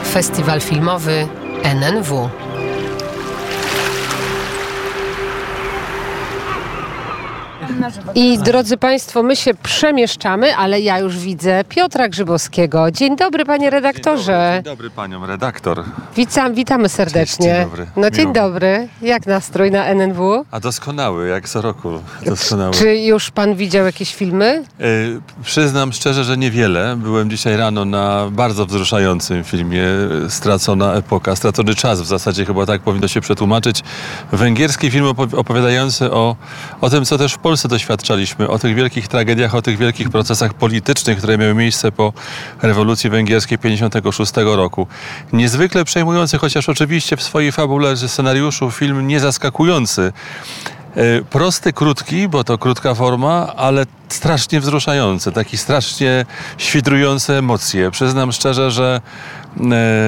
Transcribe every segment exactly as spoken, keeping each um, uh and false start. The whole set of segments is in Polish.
Festiwal filmowy N N W. I drodzy Państwo, my się przemieszczamy, ale ja już widzę Piotra Grzybowskiego. Dzień dobry, panie redaktorze. Dzień dobry, dzień dobry panią redaktor. Witam, witamy serdecznie. Dzień dobry. No dzień Miło. dobry. Jak nastrój na N N W? A doskonały, jak co roku. Doskonały. Czy już pan widział jakieś filmy? Yy, przyznam szczerze, że niewiele. Byłem dzisiaj rano na bardzo wzruszającym filmie Stracona epoka, stracony czas w zasadzie, chyba tak powinno się przetłumaczyć. Węgierski film opowiadający o, o tym, co też w Polsce doświadczaliśmy, o tych wielkich tragediach, o tych wielkich procesach politycznych, które miały miejsce po rewolucji węgierskiej pięćdziesiątego szóstego roku. Niezwykle przejmujący, chociaż oczywiście w swojej fabule, scenariuszu film niezaskakujący. Yy, prosty, krótki, bo to krótka forma, ale strasznie wzruszający, taki strasznie świdrujący emocje. Przyznam szczerze, że yy,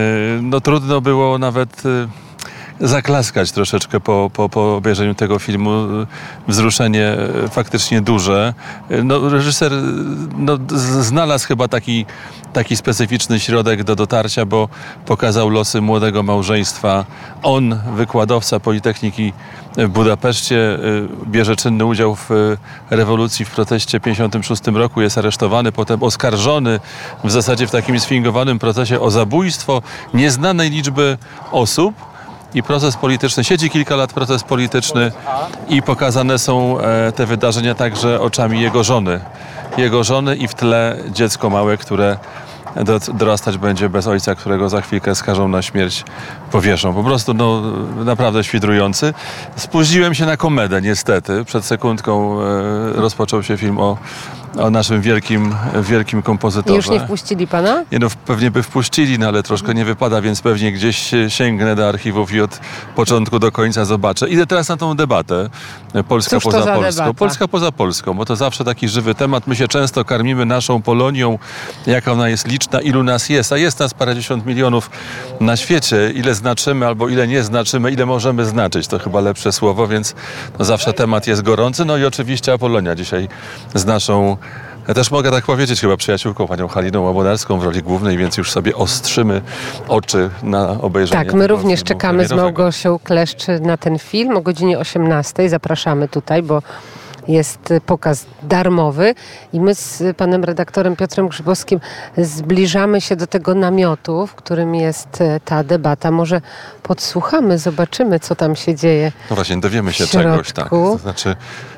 no, trudno było nawet Yy, zaklaskać troszeczkę po, po, po obejrzeniu tego filmu. Wzruszenie faktycznie duże. No, reżyser no, znalazł chyba taki, taki specyficzny środek do dotarcia, bo pokazał losy młodego małżeństwa. On, wykładowca Politechniki w Budapeszcie, bierze czynny udział w rewolucji, w proteście w pięćdziesiątym szóstym roku, jest aresztowany, potem oskarżony w zasadzie w takim sfingowanym procesie o zabójstwo nieznanej liczby osób. I proces polityczny, siedzi kilka lat proces polityczny i pokazane są e, te wydarzenia także oczami jego żony. Jego żony i w tle dziecko małe, które do, dorastać będzie bez ojca, którego za chwilkę skażą na śmierć, powieszą. Po prostu no, naprawdę świdrujący. Spóźniłem się na komedę niestety. Przed sekundką e, rozpoczął się film o o naszym wielkim, wielkim kompozytorze. Już nie wpuścili pana? Nie no, pewnie by wpuścili, no ale troszkę nie wypada, więc pewnie gdzieś sięgnę do archiwów i od początku do końca zobaczę. Idę teraz na tą debatę. Polska Cóż to poza za Polską. debata? Polska poza Polską, bo to zawsze taki żywy temat. My się często karmimy naszą Polonią, jaka ona jest liczna, ilu nas jest, a jest nas parędziesiąt milionów na świecie. Ile znaczymy albo ile nie znaczymy, ile możemy znaczyć, to chyba lepsze słowo, więc no zawsze temat jest gorący. No i oczywiście Apolonia dzisiaj z naszą, ja też mogę tak powiedzieć, chyba przyjaciółką, panią Haliną Łabodarską w roli głównej, więc już sobie ostrzymy oczy na obejrzenie. Tak, my również czekamy z premierowego. Małgosią Kleszcz na ten film o godzinie osiemnastej. Zapraszamy tutaj, bo jest pokaz darmowy i my z panem redaktorem Piotrem Grzybowskim zbliżamy się do tego namiotu, w którym jest ta debata. Może podsłuchamy, zobaczymy, co tam się dzieje. No właśnie, dowiemy się w środku. czegoś, tak. To znaczy,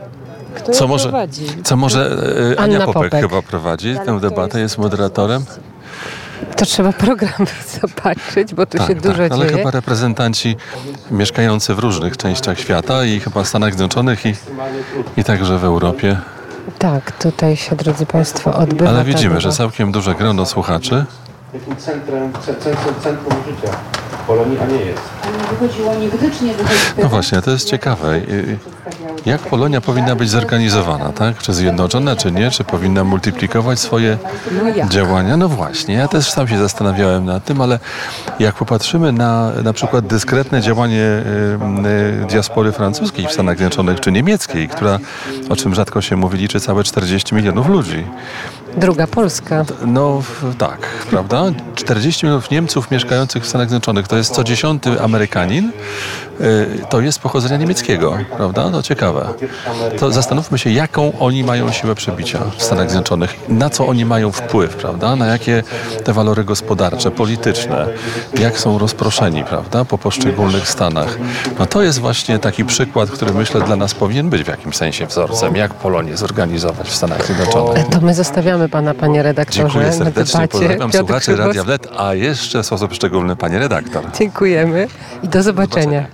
Kto co ją może, prowadzi? co może e, Ania Anna Popek, Popek chyba prowadzi tę debatę, jest moderatorem. To trzeba program zobaczyć, bo tu się dużo tak, ale dzieje. chyba reprezentanci mieszkający w różnych częściach świata i chyba w Stanach Zjednoczonych i, i także w Europie. Tak, tutaj się, drodzy państwo, odbywa. Ale ta widzimy, debata. że całkiem duże grono słuchaczy. Takim centrum, centrum, centrum życia Polonii, a nie jest. Nie wychodziło nigdy, czy nie wychodzi? No właśnie, to jest ciekawe. I- Jak Polonia powinna być zorganizowana, tak? Czy zjednoczona, czy nie? Czy powinna multiplikować swoje działania? No właśnie, ja też sam się zastanawiałem nad tym, ale jak popatrzymy na na przykład dyskretne działanie y, y, diaspory francuskiej w Stanach Zjednoczonych, czy niemieckiej, która, o czym rzadko się mówi, liczy całe czterdzieści milionów ludzi. Druga Polska. No w- tak, prawda? czterdzieści milionów Niemców mieszkających w Stanach Zjednoczonych, to jest co dziesiąty Amerykanin, y, to jest pochodzenia niemieckiego, prawda? No ciekawe. To zastanówmy się, jaką oni mają siłę przebicia w Stanach Zjednoczonych, na co oni mają wpływ, prawda? Na jakie te walory gospodarcze, polityczne, jak są rozproszeni, prawda? Po poszczególnych stanach. No to jest właśnie taki przykład, który myślę dla nas powinien być w jakimś sensie wzorcem, jak Polonię zorganizować w Stanach Zjednoczonych. To my zostawiamy pana, panie redaktorze, Dziękuję na serdecznie, debacie. pozdrawiam Piotr słuchaczy Radia Grzybowski. Wnet, a jeszcze w sposób szczególny pani redaktor. Dziękujemy i do zobaczenia.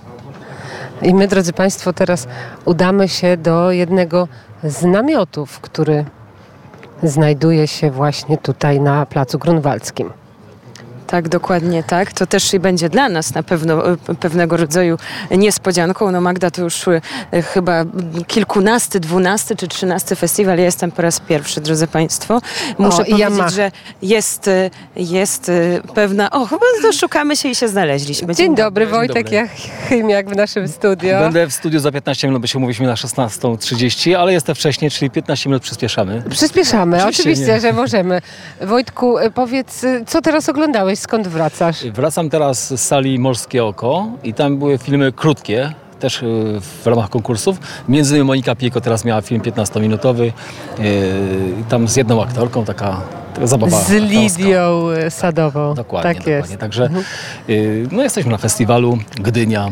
I my, drodzy państwo, teraz udamy się do jednego z namiotów, który znajduje się właśnie tutaj na Placu Grunwaldzkim. Tak, dokładnie tak. To też i będzie dla nas na pewno e, pewnego rodzaju niespodzianką. No Magda to już e, chyba kilkunasty, dwunasty czy trzynasty festiwal. Ja jestem po raz pierwszy, drodzy państwo. Muszę O, i ja powiedzieć, mach. że jest, e, jest e, pewna... O, chyba to szukamy się i się znaleźliśmy. Dzień dobry, Dzień Wojtek dobry. Chymiak w naszym studio. Będę w studiu za piętnaście minut, bo się umówiliśmy na szesnastą trzydzieści, ale jestem wcześniej, czyli piętnaście minut przyspieszamy. Przyspieszamy, Oczywiście oczywiście, nie. że możemy. Wojtku, powiedz, co teraz oglądałeś byłeś, skąd wracasz? Wracam teraz z sali Morskie Oko i tam były filmy krótkie, też w ramach konkursów. Między innymi Monika Pieko teraz miała film piętnastominutowy, tam z jedną aktorką, taka, taka zabawa. Z Lidią Sadową. Dokładnie, tak dokładnie. jest. Także no, jesteśmy na festiwalu Gdynia.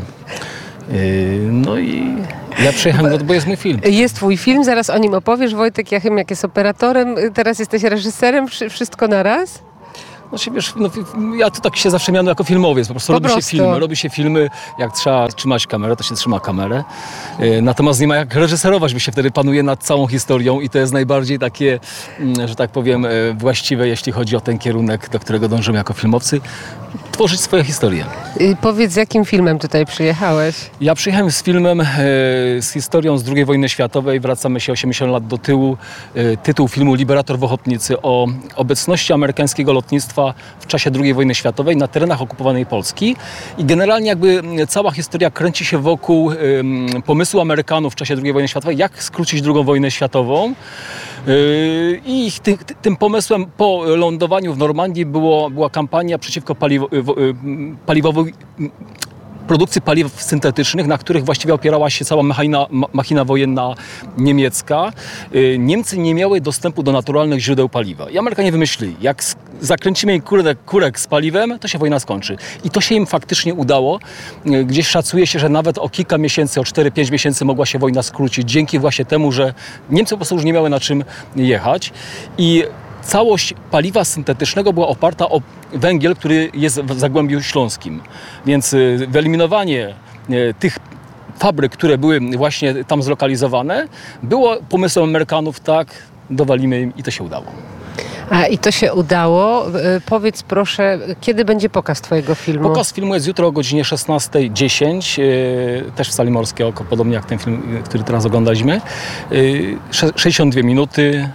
No i ja przyjechałem, bo jest mój film. Jest twój film, zaraz o nim opowiesz. Wojtek Jachymiak jest operatorem, teraz jesteś reżyserem, wszystko na raz? Znaczy, wiesz, no, ja tu tak się zawsze miałem jako filmowiec, po prostu Po robi prostu. się filmy, robi się filmy, jak trzeba trzymać kamerę, to się trzyma kamerę. Yy, natomiast nie ma jak reżyserować, bo się wtedy panuje nad całą historią i to jest najbardziej takie, yy, że tak powiem, yy, właściwe, jeśli chodzi o ten kierunek, do którego dążymy jako filmowcy, tworzyć swoje historie. Yy, powiedz, z jakim filmem tutaj przyjechałeś? Ja przyjechałem z filmem, yy, z historią z drugiej wojny światowej, wracamy się osiemdziesiąt lat do tyłu. Yy, tytuł filmu Liberator w Ochotnicy, o obecności amerykańskiego lotnictwa w czasie drugiej wojny światowej na terenach okupowanej Polski i generalnie jakby cała historia kręci się wokół um, pomysłu Amerykanów w czasie drugiej wojny światowej, jak skrócić drugą wojnę światową. Yy, I ty, ty, tym pomysłem po lądowaniu w Normandii było, była kampania przeciwko paliwo, paliwowej produkcji paliw syntetycznych, na których właściwie opierała się cała machina, machina wojenna niemiecka. Niemcy nie miały dostępu do naturalnych źródeł paliwa. I Amerykanie wymyślili, jak zakręcimy im kurek, kurek z paliwem, to się wojna skończy. I to się im faktycznie udało. Gdzieś szacuje się, że nawet o kilka miesięcy, o cztery pięć miesięcy mogła się wojna skrócić, dzięki właśnie temu, że Niemcy po prostu już nie miały na czym jechać. I całość paliwa syntetycznego była oparta o węgiel, który jest w Zagłębiu Śląskim. Więc wyeliminowanie tych fabryk, które były właśnie tam zlokalizowane, było pomysłem Amerykanów, tak, dowalimy im i to się udało. A i to się udało. Powiedz proszę, kiedy będzie pokaz twojego filmu? Pokaz filmu jest jutro o godzinie szesnasta dziesięć, też w sali Morskie Oko, podobnie jak ten film, który teraz oglądaliśmy. sześćdziesiąt dwie minuty.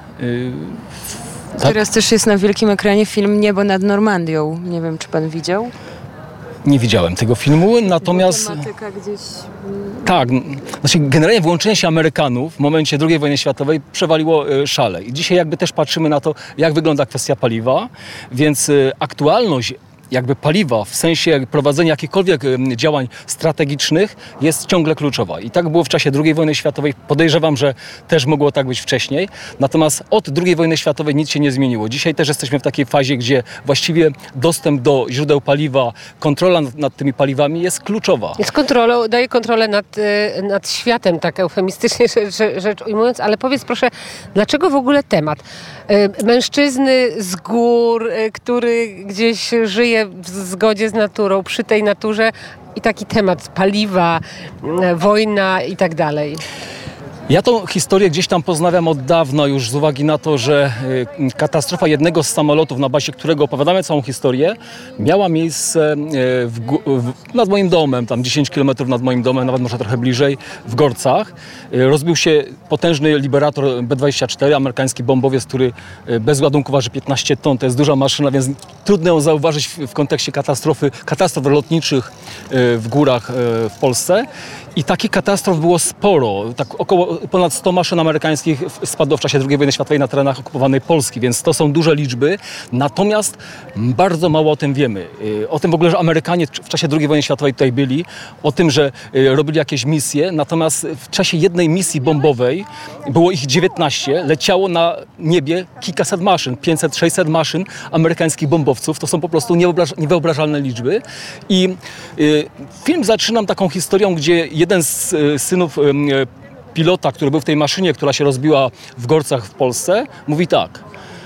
Tak? Teraz też jest na wielkim ekranie film Niebo nad Normandią. Nie wiem, czy pan widział? Nie widziałem tego filmu, natomiast... Tematyka gdzieś... Tak, znaczy generalnie włączenie się Amerykanów w momencie drugiej wojny światowej przewaliło szale. I dzisiaj jakby też patrzymy na to, jak wygląda kwestia paliwa, więc aktualność jakby paliwa w sensie prowadzenia jakichkolwiek działań strategicznych jest ciągle kluczowa. I tak było w czasie drugiej wojny światowej. Podejrzewam, że też mogło tak być wcześniej. Natomiast od drugiej wojny światowej nic się nie zmieniło. Dzisiaj też jesteśmy w takiej fazie, gdzie właściwie dostęp do źródeł paliwa, kontrola nad, nad tymi paliwami jest kluczowa. Jest kontrolą, daje kontrolę nad, nad światem, tak eufemistycznie rzecz, rzecz ujmując, ale powiedz proszę, dlaczego w ogóle temat? Mężczyzny z gór, który gdzieś żyje w zgodzie z naturą, przy tej naturze i taki temat paliwa, wojna i tak dalej. Ja tą historię gdzieś tam poznawiam od dawna już z uwagi na to, że katastrofa jednego z samolotów, na bazie którego opowiadamy całą historię, miała miejsce w, w, nad moim domem, tam dziesięć kilometrów nad moim domem, nawet może trochę bliżej, w Gorcach. Rozbił się potężny Liberator B dwadzieścia cztery, amerykański bombowiec, który bez ładunku waży piętnaście ton. To jest duża maszyna, więc trudno ją zauważyć w, w kontekście katastrofy, katastrof lotniczych w górach w Polsce. I takich katastrof było sporo. Tak około ponad sto maszyn amerykańskich spadło w czasie drugiej wojny światowej na terenach okupowanej Polski, więc to są duże liczby. Natomiast bardzo mało o tym wiemy. O tym w ogóle, że Amerykanie w czasie drugiej wojny światowej tutaj byli, o tym, że robili jakieś misje. Natomiast w czasie jednej misji bombowej było ich dziewiętnaście, leciało na niebie kilkaset maszyn, pięćset sześćset maszyn amerykańskich bombowców. To są po prostu niewyobraż- niewyobrażalne liczby. I y, film zaczynam taką historią, gdzie jeden z y, synów y, pilota, który był w tej maszynie, która się rozbiła w Gorcach w Polsce, mówi tak: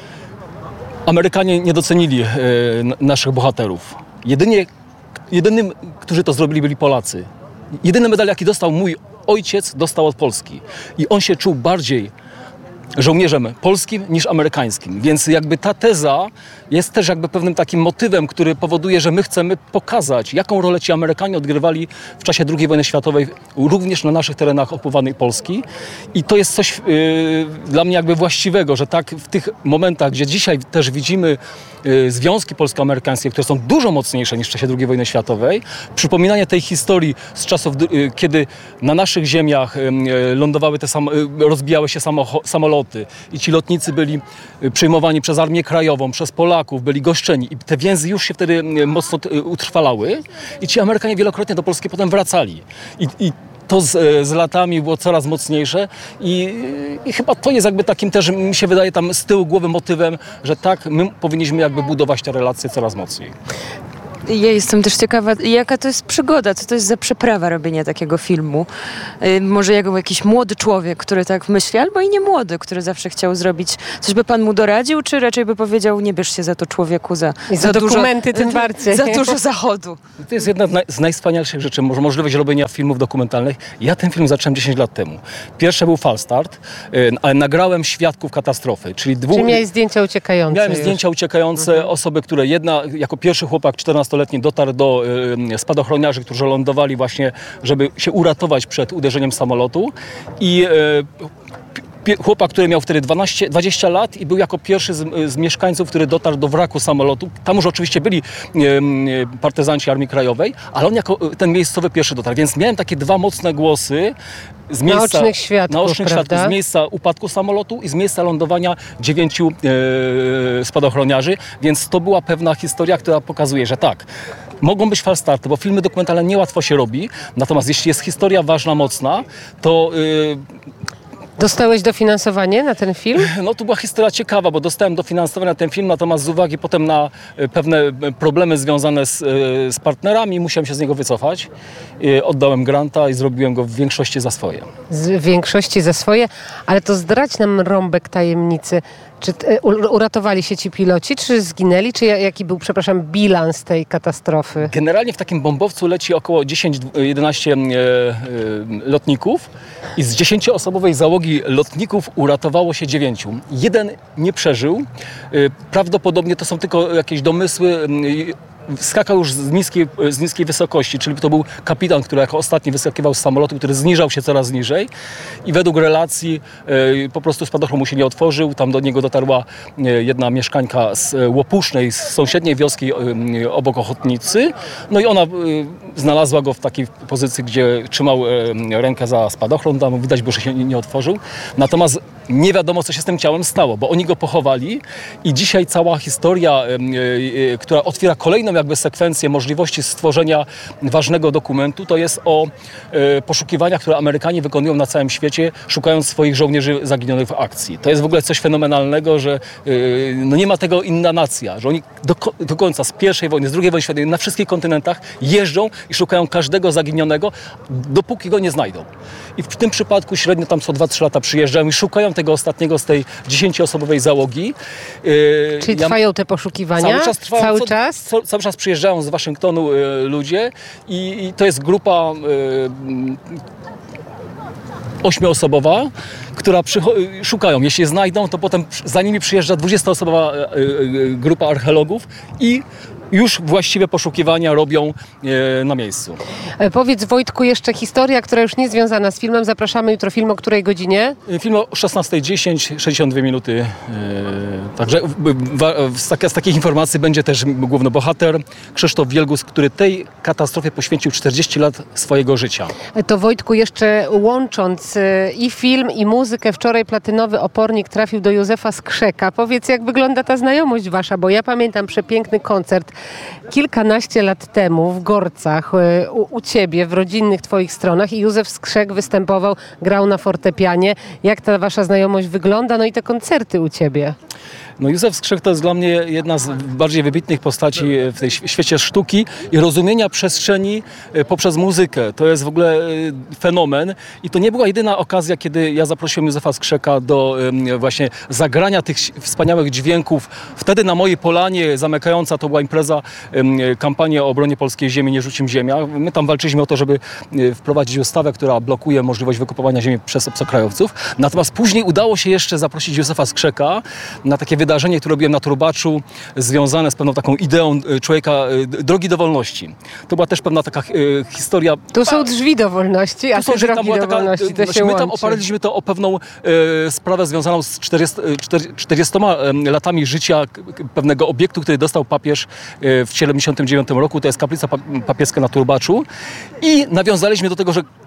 Amerykanie nie docenili y, naszych bohaterów. Jedynie, jedynym, którzy to zrobili, byli Polacy. Jedyny medal, jaki dostał mój ojciec, dostał od Polski. I on się czuł bardziej żołnierzem polskim niż amerykańskim. Więc jakby ta teza jest też jakby pewnym takim motywem, który powoduje, że my chcemy pokazać, jaką rolę ci Amerykanie odgrywali w czasie drugiej wojny światowej, również na naszych terenach okupowanej Polski. I to jest coś yy, dla mnie jakby właściwego, że tak w tych momentach, gdzie dzisiaj też widzimy yy, związki polsko-amerykańskie, które są dużo mocniejsze niż w czasie drugiej wojny światowej, przypominanie tej historii z czasów, yy, kiedy na naszych ziemiach yy, lądowały te sam, yy, rozbijały się samocho- samoloty i ci lotnicy byli przyjmowani przez Armię Krajową, przez Polaków, Polaków, byli goszczeni i te więzy już się wtedy mocno utrwalały i ci Amerykanie wielokrotnie do Polski potem wracali. I, i to z, z latami było coraz mocniejsze i, i chyba to jest jakby takim też, mi się wydaje, tam z tyłu głowy motywem, że tak, my powinniśmy jakby budować te relacje coraz mocniej. Ja jestem też ciekawa, jaka to jest przygoda, co to jest za przeprawa robienia takiego filmu. Yy, może jako jakiś młody człowiek, który tak myśli, albo i nie młody, który zawsze chciał zrobić. Coś by pan mu doradził, czy raczej by powiedział, nie bierz się za to, człowieku, za, I za, za dokumenty dużo, tym bardziej. Za dużo zachodu. To jest jedna z, naj, z najwspanialszych rzeczy, może możliwość robienia filmów dokumentalnych. Ja ten film zacząłem dziesięć lat temu. Pierwszy był Falstart, yy, ale nagrałem świadków katastrofy, czyli dwóch... Czy miałeś zdjęcia uciekające? Miałem już? zdjęcia uciekające, mhm. osoby, które jedna, jako pierwszy chłopak czternastoletni dotarł do y, spadochroniarzy, którzy lądowali właśnie, żeby się uratować przed uderzeniem samolotu i y, chłopak, który miał wtedy dwanaście, dwadzieścia lat i był jako pierwszy z, z mieszkańców, który dotarł do wraku samolotu. Tam już oczywiście byli y, y, partyzanci Armii Krajowej, ale on jako ten miejscowy pierwszy dotarł. Więc miałem takie dwa mocne głosy z miejsca, naocznych świadków, naocznych świadków, z miejsca upadku samolotu i z miejsca lądowania dziewięciu e, spadochroniarzy, więc to była pewna historia, która pokazuje, że tak, mogą być falstarty, bo filmy dokumentalne niełatwo się robi, natomiast jeśli jest historia ważna, mocna, to... E, Dostałeś dofinansowanie na ten film? No to była historia ciekawa, bo dostałem dofinansowanie na ten film, natomiast z uwagi potem na pewne problemy związane z, z partnerami musiałem się z niego wycofać. Oddałem granta i zrobiłem go w większości za swoje. Z większości za swoje, ale to zdradź nam rąbek tajemnicy. Czy uratowali się ci piloci, czy zginęli, czy jaki był, przepraszam, bilans tej katastrofy? Generalnie w takim bombowcu leci około dziesięć jedenaście e, e, lotników i z dziesięcioosobowej załogi lotników uratowało się dziewięciu. Jeden nie przeżył. E, prawdopodobnie to są tylko jakieś domysły. E, Skakał już z niskiej, z niskiej wysokości, czyli to był kapitan, który jako ostatni wyskakiwał z samolotu, który zniżał się coraz niżej i według relacji e, po prostu spadochron mu się nie otworzył. Tam do niego dotarła e, jedna mieszkańka z Łopusznej, z sąsiedniej wioski e, obok Ochotnicy. No i ona e, znalazła go w takiej pozycji, gdzie trzymał e, rękę za spadochron. Tam widać było, że się nie, nie otworzył. Natomiast nie wiadomo, co się z tym ciałem stało, bo oni go pochowali i dzisiaj cała historia, e, e, która otwiera kolejną jakby sekwencję możliwości stworzenia ważnego dokumentu, to jest o e, poszukiwaniach, które Amerykanie wykonują na całym świecie, szukając swoich żołnierzy zaginionych w akcji. To jest w ogóle coś fenomenalnego, że e, no nie ma tego inna nacja, że oni do, do końca z pierwszej wojny, z drugiej wojny światowej na wszystkich kontynentach jeżdżą i szukają każdego zaginionego, dopóki go nie znajdą. I w tym przypadku średnio tam co dwa trzy lata przyjeżdżają i szukają tego ostatniego z tej dziesięcioosobowej załogi. E, Czyli ja, trwają te poszukiwania? Cały czas trwają. Cały co, czas? Co, cały czas przyjeżdżają z Waszyngtonu y, ludzie i, i to jest grupa y, ośmioosobowa, która przycho- szukają. Jeśli je znajdą, to potem za nimi przyjeżdża dwudziestoosobowa y, y, grupa archeologów i już właściwe poszukiwania robią e, na miejscu. E, powiedz, Wojtku, jeszcze historia, która już nie związana z filmem. Zapraszamy jutro. Film o której godzinie? Film o szesnasta dziesięć, sześćdziesiąt dwie minuty. E, także w, w, z, tak, z takich informacji będzie też główny bohater Krzysztof Wielgus, który tej katastrofie poświęcił czterdzieści lat swojego życia. E, to Wojtku, jeszcze łącząc e, i film, i muzykę, wczoraj platynowy opornik trafił do Józefa Skrzeka. Powiedz, jak wygląda ta znajomość wasza, bo ja pamiętam przepiękny koncert kilkanaście lat temu w Gorcach, u, u ciebie, w rodzinnych twoich stronach i Józef Skrzek występował, grał na fortepianie. Jak ta wasza znajomość wygląda? No i te koncerty u ciebie. No Józef Skrzek to jest dla mnie jedna z bardziej wybitnych postaci w tej świecie sztuki i rozumienia przestrzeni poprzez muzykę. To jest w ogóle fenomen i to nie była jedyna okazja, kiedy ja zaprosiłem Józefa Skrzeka do właśnie zagrania tych wspaniałych dźwięków. Wtedy na mojej polanie zamykająca to była impreza, kampania o obronie polskiej ziemi, nie rzucim ziemia. My tam walczyliśmy o to, żeby wprowadzić ustawę, która blokuje możliwość wykupowania ziemi przez obcokrajowców. Natomiast później udało się jeszcze zaprosić Józefa Skrzeka na takie wydarzenie, które robiłem na Turbaczu, związane z pewną taką ideą człowieka, drogi do wolności. To była też pewna taka e, historia... Tu są drzwi do wolności, a tu drogi do taka, wolności, to się My łączy. tam oparliśmy to o pewną e, sprawę związaną z czterdziestoma latami życia pewnego obiektu, który dostał papież e, w siedemdziesiątym dziewiątym roku. To jest kaplica papieska na Turbaczu. I nawiązaliśmy do tego, że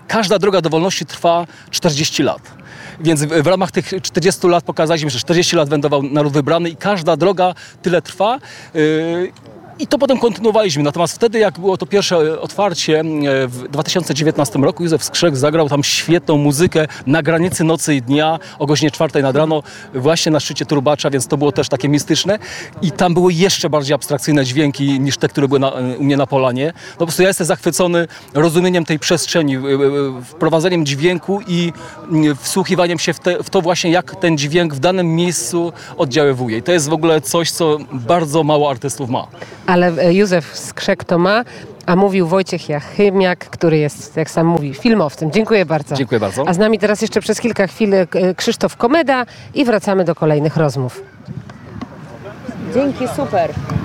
każda droga do wolności trwa czterdzieści lat. Więc w, w ramach tych czterdziestu lat pokazaliśmy, że czterdzieści lat wędrował naród wybrany i każda droga tyle trwa. Yy, I to potem kontynuowaliśmy. Natomiast wtedy, jak było to pierwsze otwarcie w dwa tysiące dziewiętnastym roku, Józef Skrzek zagrał tam świetną muzykę na granicy nocy i dnia o godzinie czwartej nad rano, właśnie na szczycie Turbacza, więc to było też takie mistyczne. I tam były jeszcze bardziej abstrakcyjne dźwięki niż te, które były na, u mnie na Polanie. No po prostu ja jestem zachwycony rozumieniem tej przestrzeni, wprowadzeniem dźwięku i wsłuchiwaniem się w, te, w to właśnie, jak ten dźwięk w danym miejscu oddziaływuje. I to jest w ogóle coś, co bardzo mało artystów ma. Ale Józef Skrzek to ma, a mówił Wojciech Jachymiak, który jest, jak sam mówi, filmowcem. Dziękuję bardzo. Dziękuję bardzo. A z nami teraz jeszcze przez kilka chwil Krzysztof Komeda i wracamy do kolejnych rozmów. Dzięki, super.